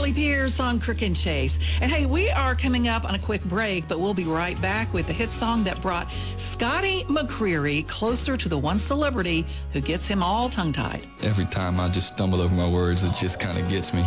Carly Pierce on Crook and Chase. And hey, we are coming up on a quick break, but we'll be right back with the hit song that brought Scotty McCreery closer to the one celebrity who gets him all tongue-tied. Every time I just stumble over my words, it just kind of gets me.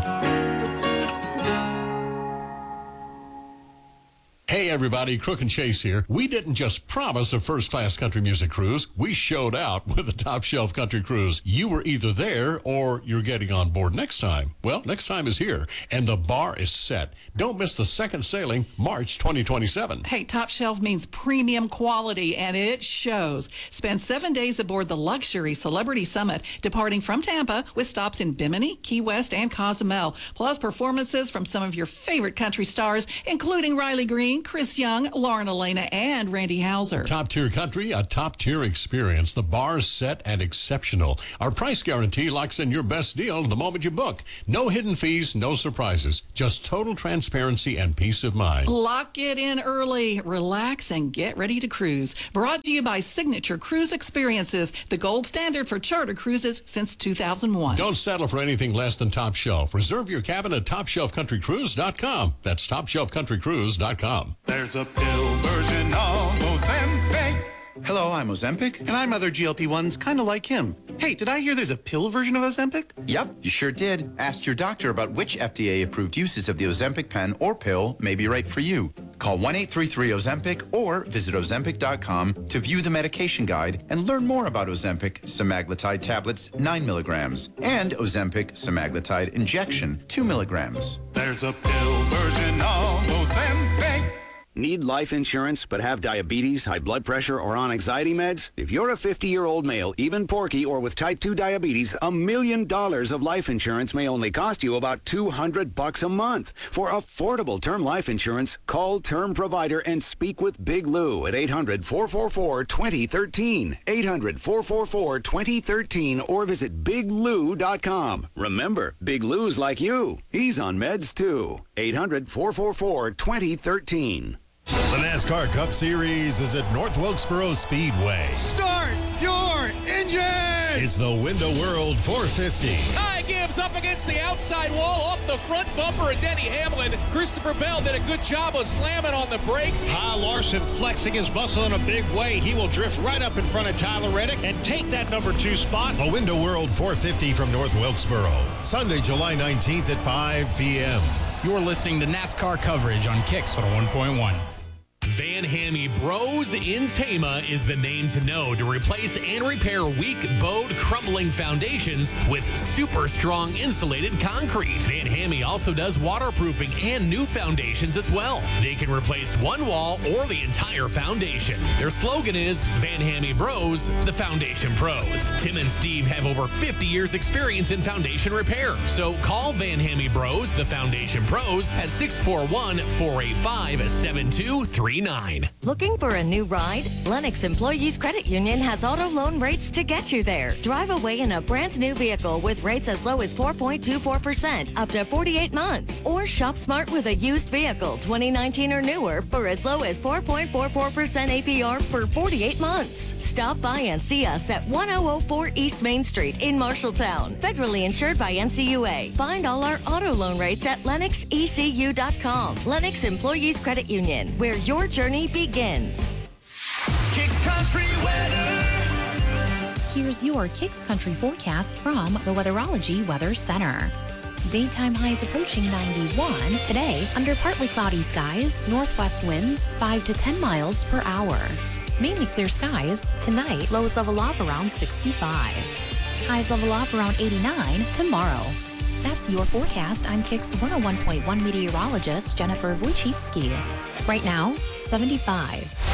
Hey everybody, Crook and Chase here. We didn't just promise a first-class country music cruise, we showed out with the Top Shelf Country Cruise. You were either there or you're getting on board next time. Well, next time is here, and the bar is set. Don't miss the second sailing, March 2027. Hey, Top Shelf means premium quality, and it shows. Spend 7 days aboard the luxury Celebrity Summit, departing from Tampa with stops in Bimini, Key West, and Cozumel, plus performances from some of your favorite country stars, including Riley Green, Chris Young, Lauren Elena, and Randy Houser. Top-tier country, a top-tier experience. The bar's set and exceptional. Our price guarantee locks in your best deal the moment you book. No hidden fees, no surprises. Just total transparency and peace of mind. Lock it in early, relax, and get ready to cruise. Brought to you by Signature Cruise Experiences, the gold standard for charter cruises since 2001. Don't settle for anything less than Top Shelf. Reserve your cabin at TopShelfCountryCruise.com. That's TopShelfCountryCruise.com. There's a pill version of Ozempic. Hello, I'm Ozempic. And I'm other GLP-1s kind of like him. Hey, did I hear there's a pill version of Ozempic? Yep, you sure did. Ask your doctor about which FDA-approved uses of the Ozempic pen or pill may be right for you. Call 1-833-OZEMPIC or visit Ozempic.com to view the medication guide and learn more about Ozempic semaglutide tablets 9 milligrams and Ozempic semaglutide injection 2 milligrams. There's a pill version of Ozempic. Need life insurance but have diabetes, high blood pressure, or on anxiety meds? If you're a 50-year-old male, even porky, or with type 2 diabetes, $1 million of life insurance may only cost you about $200 a month. For affordable term life insurance, call Term Provider and speak with Big Lou at 800-444-2013. 800-444-2013 or visit biglou.com. Remember, Big Lou's like you. He's on meds too. 800-444-2013. The NASCAR Cup Series is at North Wilkesboro Speedway. Start your engine! It's the Window World 450. Ty Gibbs up against the outside wall, off the front bumper of Denny Hamlin. Christopher Bell did a good job of slamming on the brakes. Kyle Larson flexing his muscle in a big way. He will drift right up in front of Tyler Reddick and take that number 2 spot. The Window World 450 from North Wilkesboro. Sunday, July 19th at 5 p.m. You're listening to NASCAR coverage on Kicks 101.1. Van Hammy Bros in Tama is the name to know to replace and repair weak, bowed, crumbling foundations with super strong insulated concrete. Van Hammy also does waterproofing and new foundations as well. They can replace one wall or the entire foundation. Their slogan is Van Hammy Bros, the Foundation Pros. Tim and Steve have over 50 years experience in foundation repair. So call Van Hammy Bros, the Foundation Pros at 641-485-7239. Looking for a new ride? Lennox Employees Credit Union has auto loan rates to get you there. Drive away in a brand new vehicle with rates as low as 4.24% up to 48 months. Or shop smart with a used vehicle 2019 or newer for as low as 4.44% APR for 48 months. Stop by and see us at 1004 East Main Street in Marshalltown. Federally insured by NCUA. Find all our auto loan rates at LennoxECU.com. Lennox Employees Credit Union, where your journey begins. Kicks Country Weather. Here's your Kicks Country forecast from the Weatherology Weather Center. Daytime highs approaching 91. Today, under partly cloudy skies, northwest winds 5 to 10 miles per hour. Mainly clear skies. Tonight, lows level off around 65. Highs level off around 89 tomorrow. That's your forecast. I'm Kicks 101.1 meteorologist Jennifer Wojcicki. Right now, 75.